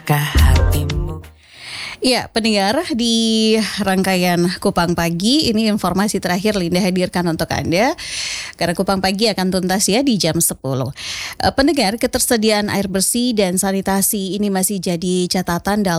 hatimu. Ya, pendengar, di rangkaian Kupang Pagi, ini informasi terakhir Linda hadirkan untuk Anda, karena Kupang Pagi akan tuntas ya di jam 10. Pendengar, ketersediaan air bersih dan sanitasi ini masih jadi catatan dalam